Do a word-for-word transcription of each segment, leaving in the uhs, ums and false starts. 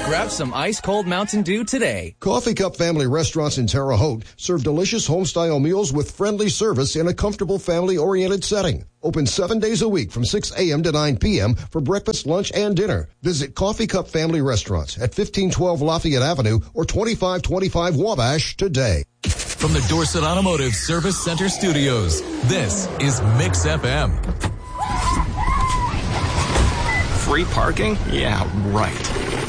Grab some ice-cold Mountain Dew today. Coffee Cup Family Restaurants in Terre Haute serve delicious home-style meals with friendly service in a comfortable family-oriented setting. Open seven days a week from six a.m. to nine p.m. for breakfast, lunch, and dinner. Visit Coffee Cup Family Restaurants at fifteen twelve Lafayette Avenue or twenty-five twenty-five Wabash today. From the Dorset Automotive Service Center Studios, this is Mix F M. Free parking? Yeah, right.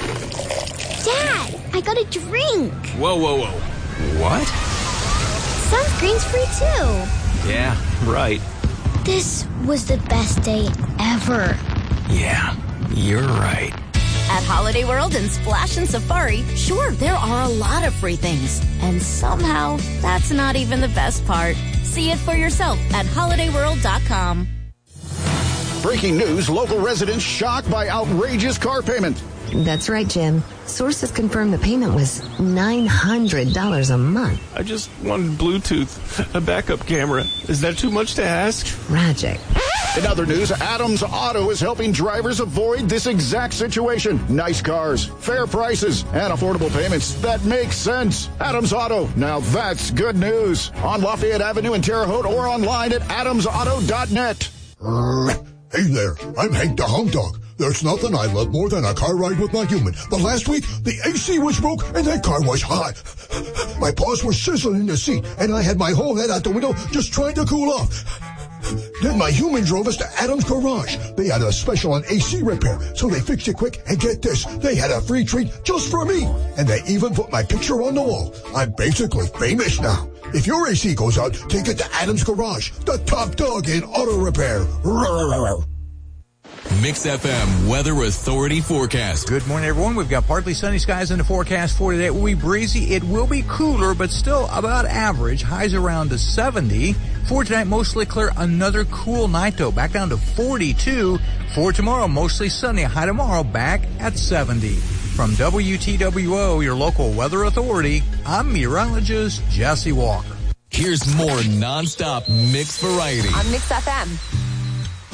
Dad, I got a drink. Whoa, whoa, whoa. What? Sunscreen's free too. Yeah, right. This was the best day ever. Yeah, you're right. At Holiday World and Splash and Safari, sure, there are a lot of free things. And somehow, that's not even the best part. See it for yourself at holiday world dot com. Breaking news, local residents shocked by outrageous car payment. That's right, Jim. Sources confirmed the payment was nine hundred dollars a month. I just wanted Bluetooth, a backup camera. Is that too much to ask? Tragic. In other news, Adams Auto is helping drivers avoid this exact situation. Nice cars, fair prices, and affordable payments. That makes sense. Adams Auto. Now that's good news. On Lafayette Avenue in Terre Haute or online at adams auto dot net. Hey there, I'm Hank the Hound Dog. There's nothing I love more than a car ride with my human. But last week, the A C was broke and that car was hot. My paws were sizzling in the seat and I had my whole head out the window just trying to cool off. Then my human drove us to Adams Garage. They had a special on A C repair, so they fixed it quick, and get this, they had a free treat just for me. And they even put my picture on the wall. I'm basically famous now. If your A C goes out, take it to Adams Garage, the top dog in auto repair. Mix F M Weather Authority forecast. Good morning, everyone. We've got partly sunny skies in the forecast for today. It will be breezy. It will be cooler, but still about average. Highs around to seventy. For tonight, mostly clear. Another cool night, though. Back down to forty-two. For tomorrow, mostly sunny. High tomorrow, back at seventy. From W T W O, your local weather authority, I'm meteorologist Jesse Walker. Here's more nonstop mix variety on Mix F M.